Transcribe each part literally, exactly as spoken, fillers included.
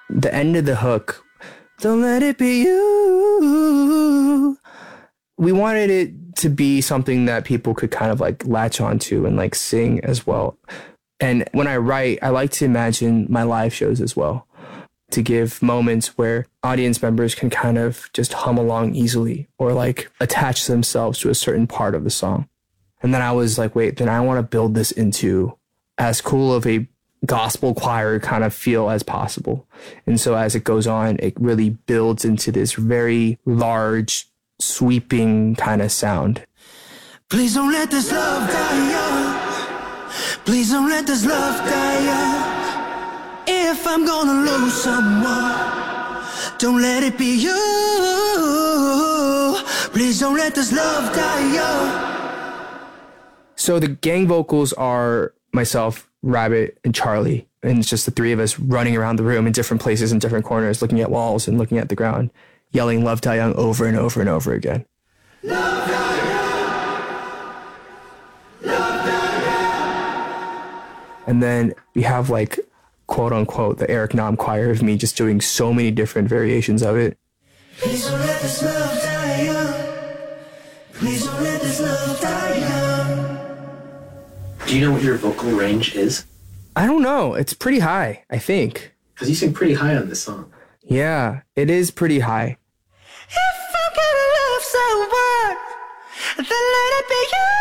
the end of the hook, don't let it be you. We wanted it to be something that people could kind of like latch onto and like sing as well. And when I write, I like to imagine my live shows as well, to give moments where audience members can kind of just hum along easily or like attach themselves to a certain part of the song. And then I was like, wait, then I want to build this into as cool of a gospel choir kind of feel as possible. And so as it goes on, it really builds into this very large, sweeping kind of sound. Please don't let this love die young. Please don't let this love die young. If I'm gonna lose someone, don't let it be you. Please don't let this love die young. So the gang vocals are myself, Rabbit, and Charlie. And it's just the three of us running around the room in different places in different corners, looking at walls and looking at the ground, yelling Love Die Young over and over and over again. Love die young. Love die young. And then we have like, quote unquote, the Eric Nam choir of me just doing so many different variations of it. Please don't let this love die young. Please don't let this love die young. Do you know what your vocal range is? I don't know. It's pretty high, I think. Because you sing pretty high on this song. Yeah, it is pretty high. If I'm gonna love someone, then let it be you.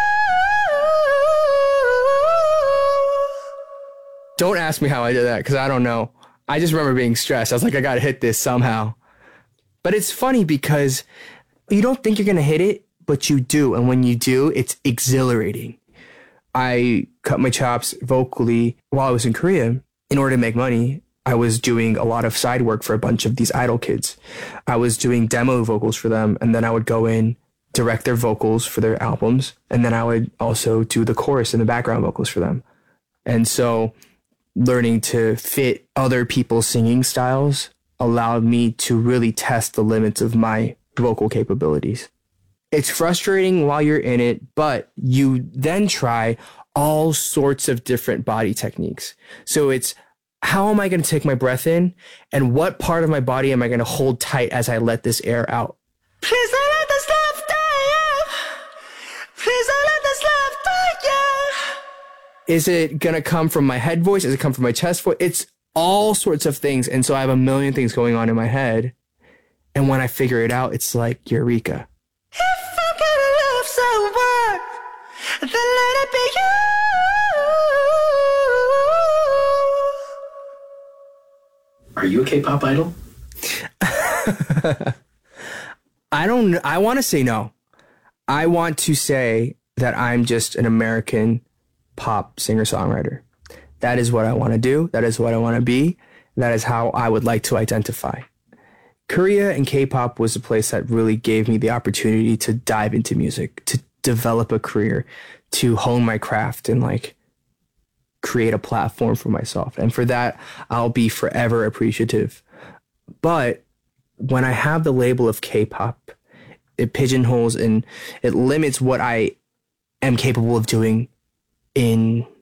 Don't ask me how I did that, because I don't know. I just remember being stressed. I was like, I gotta hit this somehow. But it's funny because you don't think you're gonna hit it, but you do. And when you do, it's exhilarating. I cut my chops vocally while I was in Korea. In order to make money, I was doing a lot of side work for a bunch of these idol kids. I was doing demo vocals for them, and then I would go in, direct their vocals for their albums, and then I would also do the chorus and the background vocals for them. And so learning to fit other people's singing styles allowed me to really test the limits of my vocal capabilities. It's frustrating while you're in it, but you then try all sorts of different body techniques. So it's, how am I going to take my breath in? And what part of my body am I going to hold tight as I let this air out? Please don't let this love die young. Please don't let this love die young. Is it going to come from my head voice? Is it come from my chest voice? It's all sorts of things. And so I have a million things going on in my head. And when I figure it out, it's like eureka. If I'm gonna love someone, then let it be you. Are you a K-pop idol? I don't, I want to say no. I want to say that I'm just an American pop singer-songwriter. That is what I want to do. That is what I want to be. That is how I would like to identify. Korea and K-pop was a place that really gave me the opportunity to dive into music, to develop a career, to hone my craft and like create a platform for myself. And for that, I'll be forever appreciative. But when I have the label of K-pop, it pigeonholes and it limits what I am capable of doing in